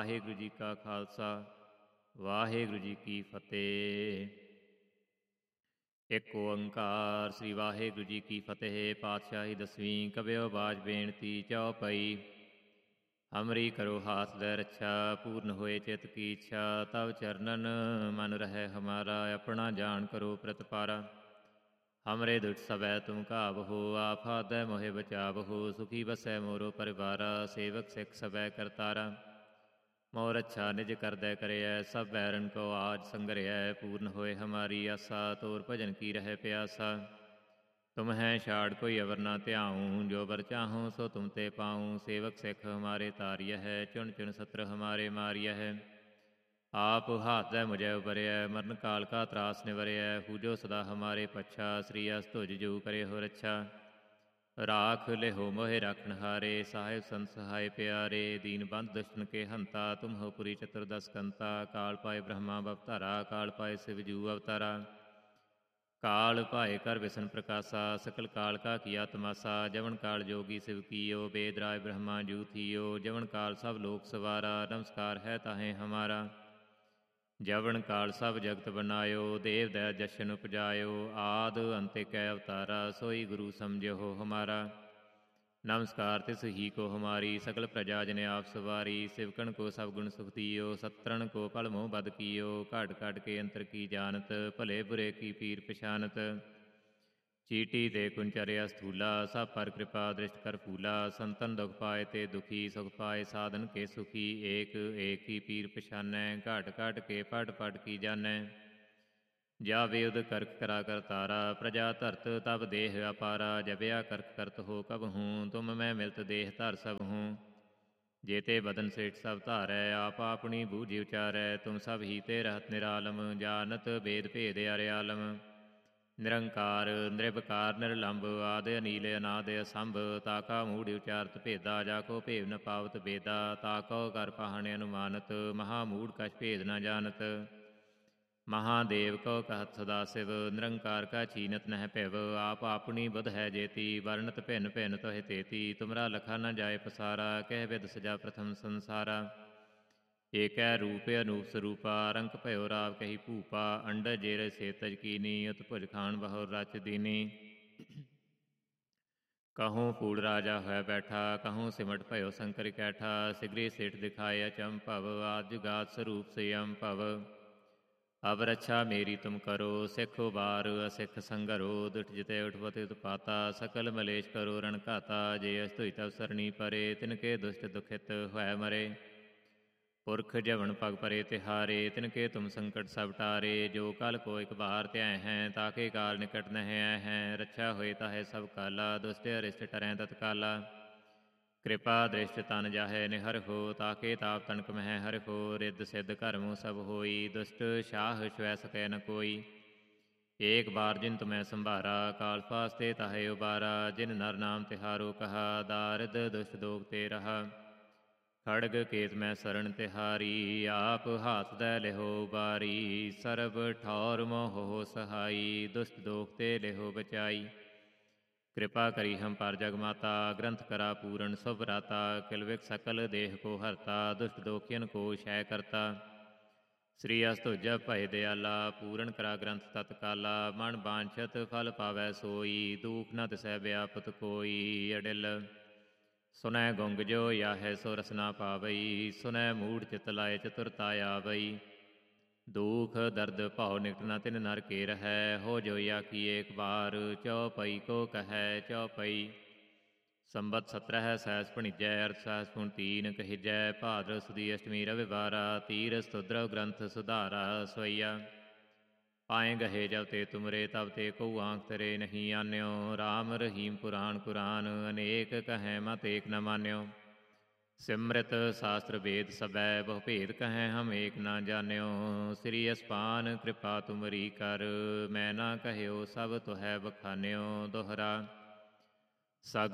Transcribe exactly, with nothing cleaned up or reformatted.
ਵਾਹਿਗੁਰੂ ਜੀ ਕਾ ਖਾਲਸਾ ਵਾਹਿਗੁਰੂ ਜੀ ਕੀ ਫਤਿਹ। ਇੱਕ ਓੰਕਾਰ ਸ੍ਰੀ ਵਾਹਿਗੁਰੂ ਜੀ ਕੀ ਫਤਿਹ। ਪਾਤਸ਼ਾਹੀ ਦਸਵੀਂ ਕਬਿਓ ਬਾਜ ਬੇਨਤੀ ਚਉਪਈ। ਹਮਰੀ ਕਰੋ ਹਾਥ ਦੇ ਰੱਛਾ, ਪੂਰਨ ਹੋਏ ਚਿਤ ਕੀ ਇੱਛਾ। ਤਵ ਚਰਨਨ ਮਨ ਰਹਿ ਹਮਾਰਾ, ਆਪਣਾ ਜਾਣ ਕਰੋ ਪ੍ਰਤਪਾਰਾ। ਹਮਰੇ ਦੁੱਖ ਸਭੈ ਤੁਮ ਘਾਵਹੋ, ਆਪ ਹਾਦੈ ਮੋਹਿ ਬਚਾਵਹੋ। ਸੁਖੀ ਬਸੈ ਮੋਰੋ ਪਰਿਵਾਰਾ, ਸੇਵਕ ਸਿੱਖ ਸਭੈ ਕਰਤਾਰਾ। ਮੋਰ ਅੱਛਾ ਨਿਜ ਕਰਦੈ ਕਰਿਐ, ਸਭ ਬੈਰਨ ਕੋ ਆਜ ਸੰਗਰਿਐ। ਪੂਰਨ ਹੋਏ ਹਮਾਰੀ ਆਸਾ, ਤੋਰ ਭਜਨ ਕੀ ਰਹਿ ਪਿਆਸਾ। ਤੁਮ ਹੈ ਛਾੜ ਕੋਈ ਅਵਰ ਨਾ ਧਿਆਊਂ, ਜੋ ਬਰ ਚਾਹੂੰ ਸੋ ਤੁਮ ਤੇ ਪਾਊਂ। ਸੇਵਕ ਸਿੱਖ ਹਮਾਰੇ ਤਾਰਿਐ, ਚੁਣ ਚੁਣ ਸਤਰ ਹਮਾਰੇ ਮਾਰਿਐ। ਆਪ ਹਾਥ ਦੈ ਮੁਝੈ ਉਬਰਿਐ, ਮਰਨ ਕਾਲ ਕਾ ਤਰਾਸ ਨਿਵਰਿਐ। ਪੂਜੋ ਸਦਾ ਹਮਾਰੇ ਪੱਛਾ, ਸ੍ਰੀ ਅਸ ਤੁਜ ਜੋ ਕਰੇ ਹੋ ਰੱਛਾ। ਰਾਖ ਲਿਹੋ ਮੋਹਿ ਰਾਖਣ ਹਾਰੇ, ਸਾਹਿਬ ਸੰਤ ਸਹਾਇ ਪਿਆਰੇ। ਦੀਨ ਬੰਧ ਦੁਸ਼ਟਨ ਕੇ ਹੰਤਾ, ਤੁਮ ਹੋ ਪੁਰੀ ਚਤੁਰਦਸ ਕੰਤਾ। ਕਾਲ ਪਾਏ ਬ੍ਰਹਮਾ ਬਵਤਾਰਾ, ਕਾਲ ਪਾਏ ਸਿਵ ਜੂ ਅਵਤਾਰਾ। ਕਾਲ ਭਾਏ ਕਰ ਵਿਸ਼ਨ ਪ੍ਰਕਾਸ਼ਾ, ਸਕਲ ਕਾਲ ਕਾ ਕੀਆ ਤਮਾਸਾ। ਜਵਨ ਕਾਲ ਜੋਗੀ ਸਿਵ ਕੀਓ, ਬੇਦ ਰਾਜ ਬ੍ਰਹਮਾ ਜੂ ਥੀਓ। ਜਵਨ ਕਾਲ ਸਭ ਲੋਕ ਸਵਾਰਾ, ਨਮਸਕਾਰ ਹੈ ਤਾਹੇ ਹਮਾਰਾ। ਜਵਨ ਕਾਲ ਸਭ ਜਗਤ ਬਨਾਇਓ, ਦੇਵ ਦੈ ਜਸ਼ਨ ਉਪਜਾਇਓ। ਆਦ ਅੰਤਿ ਕੈ ਅਵਤਾਰਾ, ਸੋਈ ਗੁਰੂ ਸਮਝਿਓ ਹਮਾਰਾ। ਨਮਸਕਾਰ ਤਿਸ ਹੀ ਕੋ ਹਮਾਰੀ, ਸਕਲ ਪ੍ਰਜਾ ਜਨ ਆਪ ਸਵਾਰੀ। ਸਿਵਕਣ ਕੋ ਸਭ ਗੁਣ ਸੁਖ ਦੀਓ, ਸਤਰਨ ਕੋ ਭਲ ਮੋਹ ਬਦ ਕੀਓ। ਘਾਟ ਘਾਟ ਕੇ ਅੰਤਰ ਕੀ ਜਾਨਤ, ਭਲੇ ਬੁਰੇ ਕੀ ਪੀਰ ਪਛਾਨਤ। ਚੀਟੀ ਤੇ ਕੁੰਚਰਿਆ ਸਥੂਲਾ, ਸਭ ਪਰ ਕਿਰਪਾ ਦ੍ਰਿਸ਼ਟ ਕਰ ਫੂਲਾ। ਸੰਤਨ ਦੁਖ ਪਾਏ ਤੇ ਦੁਖੀ, ਸੁਖ ਪਾਏ ਸਾਧਨ ਕੇ ਸੁਖੀ। ਏਕ ਏਕ ਕੀ ਪੀਰ ਪਛਾਨੈ, ਘਾਟ ਘਾਟ ਕੇ ਪਟ ਪਟ ਕੀ ਜਾਨੈ। ਜਾ ਵੇਦ ਕਰਕ ਕਰਾ ਕਰਤਾਰਾ, ਪ੍ਰਜਾ ਧਰਤ ਤਬ ਦੇਹ ਅਪਾਰਾ। ਜਬਿਆ ਕਰਕ ਕਰਤ ਹੋ ਕਬਹੂੰ, ਤੁਮ ਮੈਂ ਮਿਲਤ ਦੇਹ ਧਰ ਸਭਹੂੰ। ਜੇਤੇ ਬਦਨ ਸੇਠ ਸਭ ਧਾਰੈ, ਆਪ ਆਪਣੀ ਬੂਝਿ ਉਚਾਰੈ। ਤੁਮ ਸਭ ਹੀ ਤੇ ਰਹਤ ਨਿਰਾਲਮ, ਜਾਨਤ ਬੇਦ ਭੇਦ ਅਰਿਆਲਮ। ਨਿਰੰਕਾਰ ਨਿਰਭਕਾਰ ਨਿਰਲੰਭ, ਆਦਿ ਅਨੀਲ ਅਨਾਦ ਅਸੰਭ। ਤਾ ਕਾ ਮੂੜ ਉਚਾਰਤ ਭੇਦਾ, ਜਾ ਕੋ ਭੇਵ ਨ ਪਾਵਤ ਬੇਦਾ। ਤਾ ਕਉ ਕਰ ਪਾਹਣ ਅਨੁਮਾਨਤ, ਮਹਾ ਮੂੜ ਕਛ ਭੇਦ ਨ ਜਾਨਤ। ਮਹਾਦੇਵ ਕਉ ਕਹਤ ਸਦਾ ਸਿਵ, ਨਿਰੰਕਾਰ ਕਾ ਚੀਨਤ ਨਹਿ ਭਿਵ। ਆਪ ਆਪਣੀ ਬੁਧ ਹੈ ਜੇਤੀ, ਵਰਣਤ ਭਿੰਨ ਭਿੰਨ ਤੋਹਿ ਤੇਤੀ। ਤੁਮਰਾ ਲਖਾ ਨ ਜਾਏ ਪਸਾਰਾ, ਕਹਿ ਵਿਦ ਸਜਾ ਪ੍ਰਥਮ ਸੰਸਾਰਾ। ਏਕੈ ਰੂਪ ਅਨੂਪ ਸਰੂਪਾ, ਰੰਕ ਭਇਓ ਰਾਵ ਕਹੀ ਭੂਪਾ। ਅੰਡਜ ਜੇਰ ਸੇ ਤਜ ਕੀਨੀ, ਉਤ ਭੁਜ ਖਾਨ ਬਹੁ ਰਚ ਦੀਨੀ। ਕਹੂੰ ਕੂੜ ਰਾਜਾ ਹੋਇ ਬੈਠਾ, ਕਹੂੰ ਸਿਮਟ ਭਇਓ ਸੰਕਰ ਕੈਠਾ। ਸਿਗਰੀ ਸੇਠ ਦਿਖਾਇ ਅਚੰਭਵ, ਆਦਿ ਜੁਗਾਦ ਸਰੂਪ ਸੰਯਮ ਭਵ। ਅਬ ਰੱਛਾ ਮੇਰੀ ਤੁਮ ਕਰੋ, ਸਿੱਖ ਉਬਾਰ ਅਸਿੱਖ ਸੰਘਰੋ। ਦੁਠ ਜਿਤੇ ਉਠਪਤਿ ਉਤਪਾਤਾ, ਸਕਲ ਮਲੇਸ਼ ਕਰੋ ਰਣ ਘਾਤਾ। ਜੇ ਅਸ ਧੁਇ ਤਵ ਸਰਣੀ ਪਰੇ, ਤਿਨਕੇ ਦੁਸ਼ਟ ਦੁਖਿਤ ਹੋਇ ਮਰੇ। ਪੁਰਖ ਜਵਨ ਪਗ ਪਰੇ ਤਿਹਾਰੇ, ਤਿਨਕੇ ਤੁਮ ਸੰਕਟ ਸਭ ਟਾਰੇ। ਜੋ ਕਲ ਕੋ ਇਕ ਬਾਰ ਧਿਆਇ ਹੈ, ਤਾਕੇ ਕਾਲ ਨਿਕਟ ਨਹਿ ਆਇ ਹੈ। ਰੱਛਾ ਹੋਏ ਤਾਹੇ ਸਭ ਕਾਲਾ, ਦੁਸ਼ਟ ਅਰਿਸ਼ਟ ਟਰੈ ਤਤਕਾਲਾ। ਕਿਰਪਾ ਦ੍ਰਿਸ਼ਟ ਤਨ ਜਾਹੇ ਨਿਹਰਖੋ, ਤਾਕੇ ਤਾਪ ਤਨਕ ਮਹਿ ਹਰਖੋ। ਰਿੱਧ ਸਿੱਧ ਕਰਮੁ ਸਭ ਹੋਈ, ਦੁਸ਼ਟ ਛਾਹ ਛੁਐ ਸਕੈ ਨ ਕੋਈ। ਏਕ ਬਾਰ ਜਿਨ ਤੁਮੈ ਸੰਭਾਰਾ, ਕਾਲ ਫਾਸਤੇ ਤਾਹੇ ਉਬਾਰਾ। ਜਿਨ ਨਰ ਨਾਮ ਤਿਹਾਰੋ ਕਹਾ, ਦਾਰਿਦ ਦੁਸ਼ਟ ਦੋਗ ਤੇ ਰਹਾ। ਖੜਗ ਕੇਤ ਮੈਂ ਸਰਣ ਤਿਹਾਰੀ, ਆਪ ਹਾਥ ਦੈ ਲਿਹੋ ਉਬਾਰੀ। ਸਰਬ ਠੌਰ ਮੋਹ ਸਹਾਈ, ਦੁਸ਼ਟ ਦੋਖ ਤੇ ਲਿਹੋ ਬਚਾਈ। ਕਿਰਪਾ ਕਰੀ ਹਮ ਪਰ ਜਗ ਮਾਤਾ, ਗ੍ਰੰਥ ਕਰਾ ਪੂਰਨ ਸੁਭ ਰਾਤਾ। ਕਿਲਵਿਕ ਸਕਲ ਦੇਹ ਕੋ ਹਰਤਾ, ਦੁਸ਼ਟ ਦੋਖੀਅਨ ਕੋ ਛੈ ਕਰਤਾ। ਸ੍ਰੀ ਅਸ ਤੁਜ ਭਇ ਦਿਆਲਾ, ਪੂਰਨ ਕਰਾ ਗ੍ਰੰਥ ਤਤਕਾਲਾ। ਮਨ ਬਾਂਛਤ ਫਲ ਪਾਵੈ ਸੋਈ, ਦੂਖ ਨ ਤਿਸੈ ਵਿਆਪਤ ਕੋਈ। ਅਡਿਲ ਸੁਨੈ ਗੁੰਗ ਜੋ ਯਾਹੈ ਸੋ ਰਸ ਨਾ ਪਾਵਈ। ਸੁਨੈ ਮੂੜ ਚਿਤ ਲਾਇ ਚਤੁਰਤਾ ਆਵਈ। ਦੂਖ ਦਰਦ ਭਉ ਨਿਕਟ ਨ ਤਿਨ ਨਰ ਕੇ ਰਹੈ। ਹੋ ਜੋਇਆ ਕੀ ਏਕ ਬਾਰ, ਚਉਪਈ ਕੋ ਕਹੈ ਚਉਪਈ। ਸੰਬਤ ਸਤਰਹਿ ਸਹਿਸ ਭਣਿਜੈ, ਅਰਥ ਸਹਿਸ ਪੁਨ ਤੀਨ ਕਹਿਜੈ। ਭਾਦਰ ਸੁਦੀ ਅਸ਼ਟਮੀ ਰਵਿਵਾਰਾ, ਤੀਰ ਸਤੁਦਰਵ ਗ੍ਰੰਥ ਸੁਧਾਰਾ। ਸਵਈਆ ਪਾਏ ਗਹੇ ਜਬ ਤੇ ਤੁਮਰੇ, ਤਬ ਤੇ ਕਉ ਆਂਖ ਤਰੇ ਨਹੀਂ ਆਨਿਓ। ਰਾਮ ਰਹੀਮ ਪੁਰਾਣ ਕੁਰਾਨ, ਅਨੇਕ ਕਹੈ ਮਤ ਏਕ ਨ ਮਾਨਿਓ। ਸਿਮ੍ਰਿਤ ਸਾਸਤਰ ਵੇਦ ਸਭੈ, ਬਹੁ ਭੇਦ ਕਹੈ ਹਮ ਏਕ ਨ ਜਾਣਿਓ। ਸ੍ਰੀ ਅਸਪਾਨ ਕਿਰਪਾ ਤੁਮਰੀ ਕਰ, ਮੈਂ ਨਾ ਕਹਿਓ ਸਭ ਤੁਹੈ ਬਖਾਨਿਓ। ਦੋਹਰਾ ਸਗਲ